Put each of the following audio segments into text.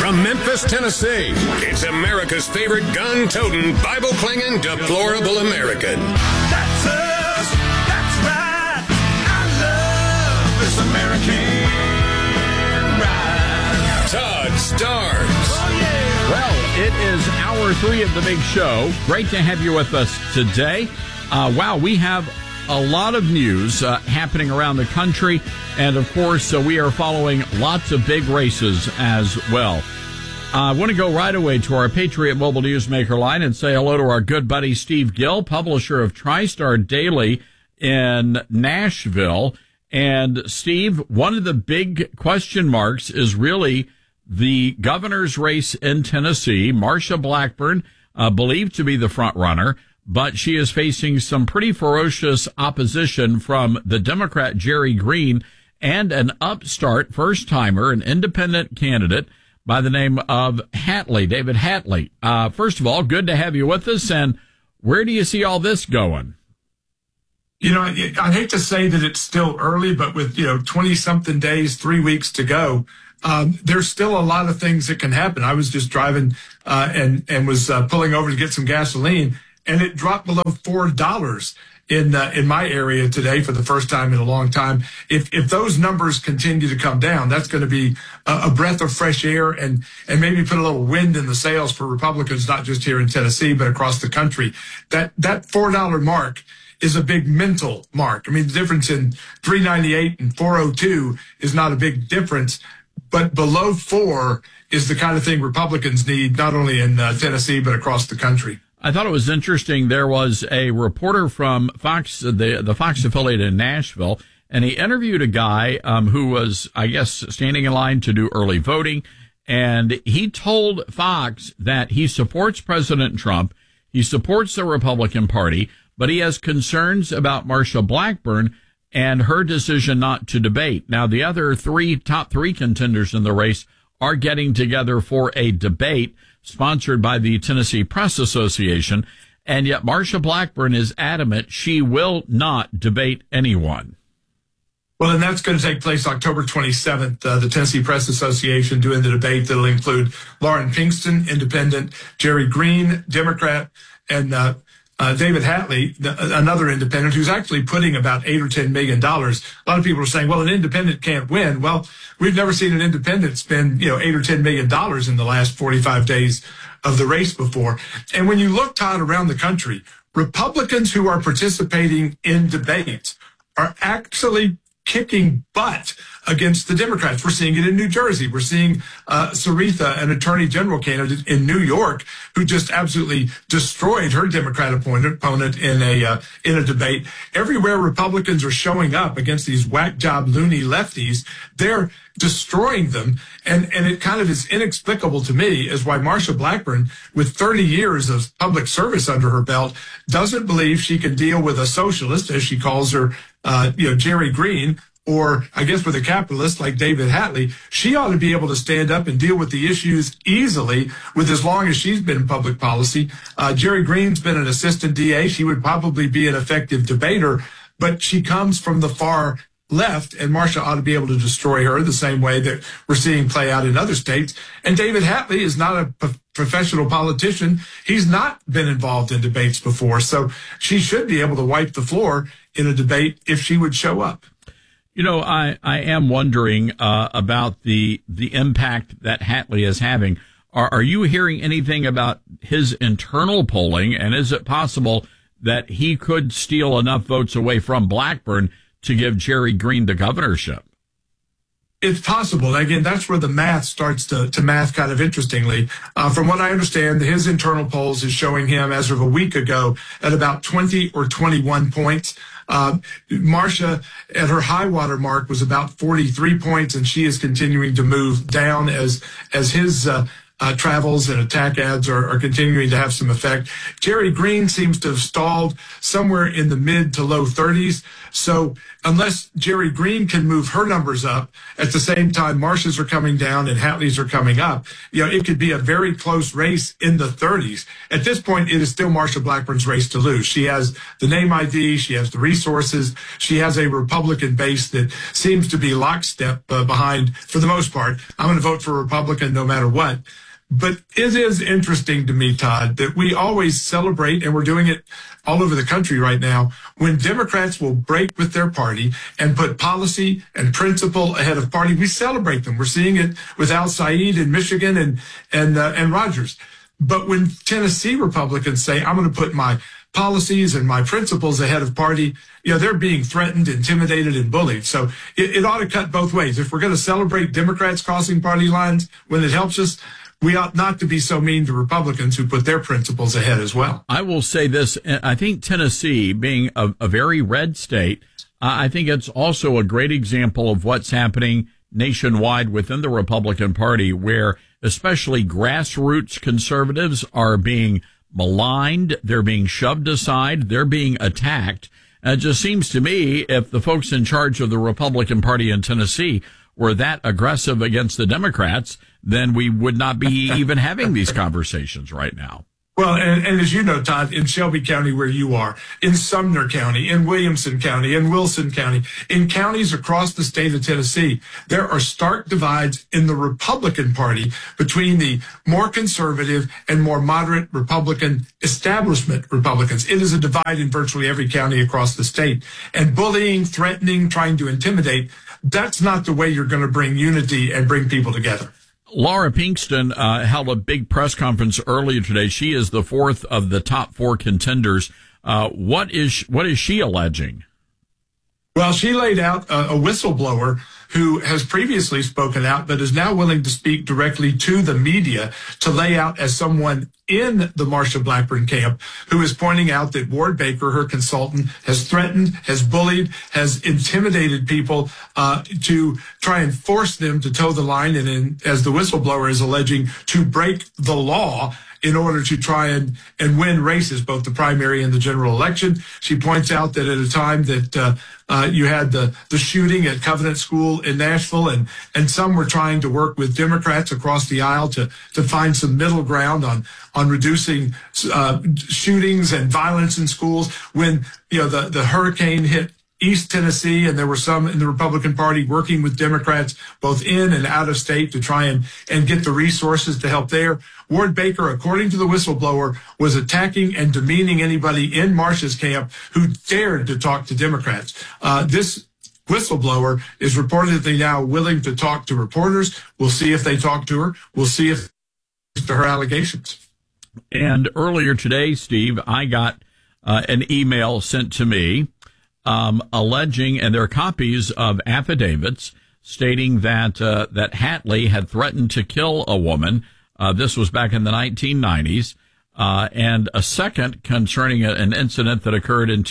From Memphis, Tennessee, it's America's favorite gun-toting, Bible-clinging, deplorable American. That's us. That's right. I love this American ride. Todd Starnes. Oh, yeah. Well, it is hour 3 of the big show. Great to have you with us today. Wow, we have a lot of news happening around the country. And, of course, we are following lots of big races as well. I want to go right away to our Patriot Mobile Newsmaker line and say hello to our good buddy Steve Gill, publisher of TriStar Daily in Nashville. And, Steve, one of the big question marks is really the governor's race in Tennessee. Marsha Blackburn, believed to be the front runner, but she is facing some pretty ferocious opposition from the Democrat Jerry Green and an upstart first-timer, an independent candidate by the name of Hatley, David Hatley. First of all, good to have you with us, and where do you see all this going? You know, I hate to say that it's still early, but with, 20-something days, 3 weeks to go, there's still a lot of things that can happen. I was just driving and was pulling over to get some gasoline, and it dropped below $4 in my area today for the first time in a long time. If those numbers continue to come down, that's going to be a breath of fresh air and maybe put a little wind in the sails for Republicans, not just here in Tennessee, but across the country. That $4 mark is a big mental mark. I mean, the difference in $3.98 and $4.02 is not a big difference, but below 4 is the kind of thing Republicans need, not only in Tennessee, but across the country. I thought it was interesting. There was a reporter from Fox, the Fox affiliate in Nashville, and he interviewed a guy who was, I guess, standing in line to do early voting. And he told Fox that he supports President Trump. He supports the Republican Party, but he has concerns about Marsha Blackburn and her decision not to debate. Now, the other top three contenders in the race are getting together for a debate sponsored by the Tennessee Press Association, and yet Marsha Blackburn is adamant she will not debate anyone. Well, and that's going to take place October 27th, the Tennessee Press Association doing the debate that'll include Lauren Pinkston, independent, Jerry Green, Democrat, and David Hatley, another independent, who's actually putting about $8 or $10 million. A lot of people are saying, well, an independent can't win. Well, we've never seen an independent spend, $8 or $10 million in the last 45 days of the race before. And when you look, Todd, around the country, Republicans who are participating in debates are actually kicking butt against the Democrats. We're seeing it in New Jersey. We're seeing Sarita, an attorney general candidate in New York, who just absolutely destroyed her Democrat opponent in a debate. Everywhere Republicans are showing up against these whack job loony lefties, they're destroying them. And it kind of is inexplicable to me as why Marsha Blackburn, with 30 years of public service under her belt, doesn't believe she can deal with a socialist, as she calls her, Jerry Green, or I guess with a capitalist like David Hatley. She ought to be able to stand up and deal with the issues easily with as long as she's been in public policy. Jerry Green's been an assistant DA. She would probably be an effective debater, but she comes from the far left, and Marsha ought to be able to destroy her the same way that we're seeing play out in other states. And David Hatley is not a professional politician. He's not been involved in debates before, so she should be able to wipe the floor in a debate if she would show up. I am wondering about the impact that Hatley is having. Are you hearing anything about his internal polling, and is it possible that he could steal enough votes away from Blackburn to give Jerry Green the governorship? It's possible. Again, that's where the math starts to math kind of interestingly. From what I understand, his internal polls is showing him as of a week ago at about 20 or 21 points. Marsha, at her high water mark, was about 43 points, and she is continuing to move down as his travels and attack ads are continuing to have some effect. Jerry Green seems to have stalled somewhere in the mid to low 30s. So unless Jerry Green can move her numbers up at the same time Marsha's are coming down and Hatley's are coming up, it could be a very close race in the 30s. At this point, it is still Marsha Blackburn's race to lose. She has the name ID, she has the resources, she has a Republican base that seems to be lockstep behind, for the most part. I'm going to vote for a Republican no matter what. But it is interesting to me, Todd, that we always celebrate, and we're doing it all over the country right now, when Democrats will break with their party and put policy and principle ahead of party. We celebrate them. We're seeing it with Al Said in Michigan and Rogers. But when Tennessee Republicans say, I'm going to put my policies and my principles ahead of party, they're being threatened, intimidated, and bullied. So it ought to cut both ways. If we're going to celebrate Democrats crossing party lines when it helps us, we ought not to be so mean to Republicans who put their principles ahead as well. I will say this. I think Tennessee, being a very red state, I think it's also a great example of what's happening nationwide within the Republican Party, where especially grassroots conservatives are being maligned, they're being shoved aside, they're being attacked. It just seems to me if the folks in charge of the Republican Party in Tennessee were that aggressive against the Democrats, then we would not be even having these conversations right now. Well, and as you know, Todd, in Shelby County where you are, in Sumner County, in Williamson County, in Wilson County, in counties across the state of Tennessee, there are stark divides in the Republican Party between the more conservative and more moderate Republican establishment Republicans. It is a divide in virtually every county across the state. And bullying, threatening, trying to intimidate, that's not the way you're going to bring unity and bring people together. Laura Pinkston held a big press conference earlier today. She is the fourth of the top four contenders. What is she alleging? Well, she laid out a whistleblower who has previously spoken out, but is now willing to speak directly to the media to lay out as someone in the Marsha Blackburn camp who is pointing out that Ward Baker, her consultant, has threatened, has bullied, has intimidated people to try and force them to toe the line and, as the whistleblower is alleging, to break the law in order to try and win races, both the primary and the general election. She points out that at a time that you had the shooting at Covenant School in Nashville, and some were trying to work with Democrats across the aisle to find some middle ground on reducing shootings and violence in schools. When the hurricane hit East Tennessee, and there were some in the Republican Party working with Democrats both in and out of state to try and get the resources to help there. Ward Baker, according to the whistleblower, was attacking and demeaning anybody in Marsha's camp who dared to talk to Democrats. This whistleblower is reportedly now willing to talk to reporters. We'll see if they talk to her. We'll see if to her allegations. And earlier today, Steve, I got an email sent to me alleging, and there are copies of affidavits stating that that Hatley had threatened to kill a woman. This was back in the 1990s, and a second concerning an incident that occurred in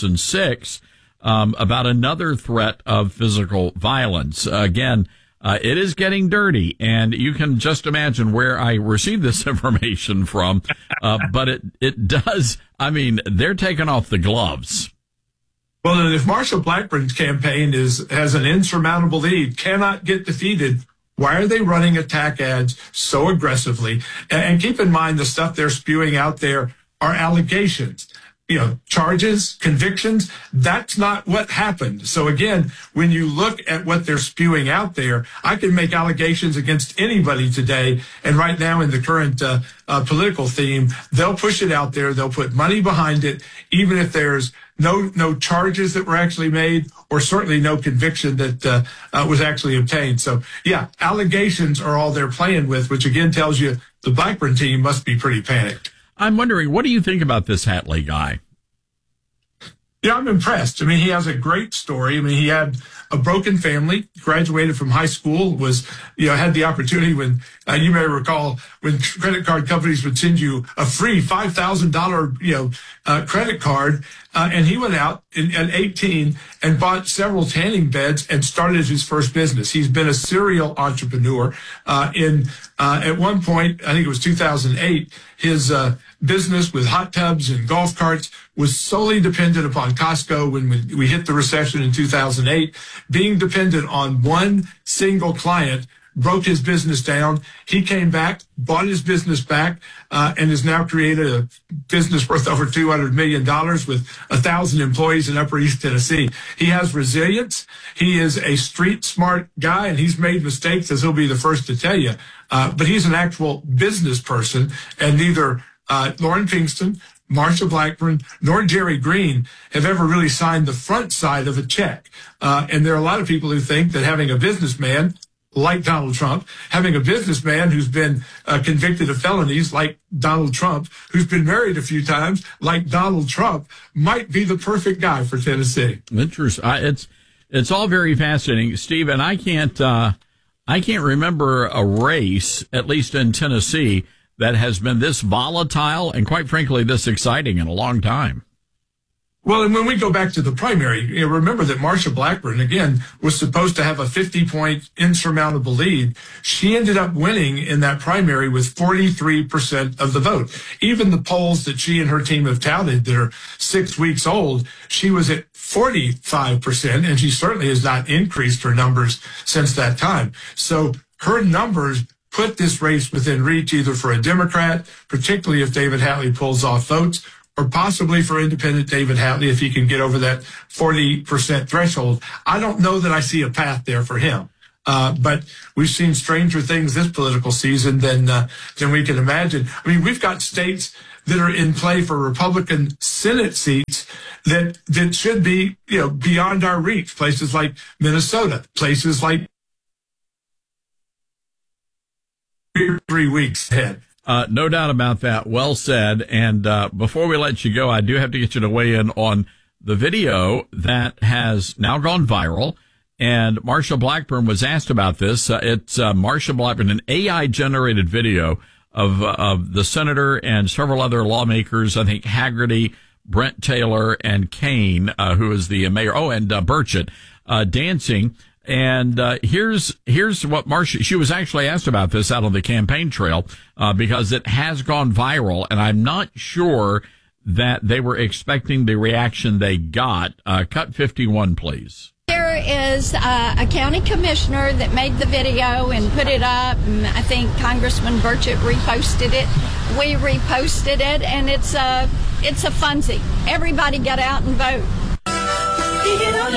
2006 about another threat of physical violence. Again, it is getting dirty, and you can just imagine where I received this information from. But it does. I mean, they're taking off the gloves. Well, and if Marsha Blackburn's campaign has an insurmountable lead, cannot get defeated, why are they running attack ads so aggressively? And keep in mind, the stuff they're spewing out there are allegations. Charges, convictions, that's not what happened. So again, when you look at what they're spewing out there, I can make allegations against anybody today. And right now in the current political theme, they'll push it out there. They'll put money behind it, even if there's no charges that were actually made, or certainly no conviction that was actually obtained. So yeah, allegations are all they're playing with, which again tells you the Blackburn team must be pretty panicked. I'm wondering, what do you think about this Hatley guy? Yeah, I'm impressed. I mean, he has a great story. I mean, he had a broken family, graduated from high school, had the opportunity when, you may recall, when credit card companies would send you a free $5,000, credit card. And he went out at 18 and bought several tanning beds and started his first business. He's been a serial entrepreneur. At one point, I think it was 2008, his business with hot tubs and golf carts was solely dependent upon Costco when we hit the recession in 2008. Being dependent on one single client broke his business down. He came back, bought his business back, and has now created a business worth over $200 million with 1,000 employees in Upper East Tennessee. He has resilience. He is a street smart guy, and he's made mistakes, as he'll be the first to tell you. But he's an actual business person, and neither Lauren Pinkston, Marsha Blackburn, nor Jerry Green have ever really signed the front side of a check. And there are a lot of people who think that having a businessman like Donald Trump, having a businessman who's been convicted of felonies like Donald Trump, who's been married a few times like Donald Trump, might be the perfect guy for Tennessee. Interesting. It's all very fascinating, Steve. And I can't remember a race, at least in Tennessee, that has been this volatile and, quite frankly, this exciting in a long time. Well, and when we go back to the primary, remember that Marsha Blackburn, again, was supposed to have a 50-point insurmountable lead. She ended up winning in that primary with 43% of the vote. Even the polls that she and her team have touted that are 6 weeks old, she was at 45%, and she certainly has not increased her numbers since that time. So her numbers put this race within reach, either for a Democrat, particularly if David Hatley pulls off votes, or possibly for independent David Hatley if he can get over that 40% threshold. I don't know that I see a path there for him. But we've seen stranger things this political season than we can imagine. I mean, we've got states that are in play for Republican Senate seats that should be, beyond our reach. Places like Minnesota, places like 3 weeks ahead. No doubt about that. Well said. And before we let you go, I do have to get you to weigh in on the video that has now gone viral. And Marsha Blackburn was asked about this. It's Marsha Blackburn, an AI-generated video of the senator and several other lawmakers, I think Haggerty, Brent Taylor, and Kane, who is the mayor, and Burchett, dancing. And here's what Marsha, she was actually asked about this out on the campaign trail, because it has gone viral, and I'm not sure that they were expecting the reaction they got. Cut 51, please. There is a county commissioner that made the video and put it up, and I think Congressman Burchett reposted it. We reposted it, and it's a funsie. Everybody get out and vote.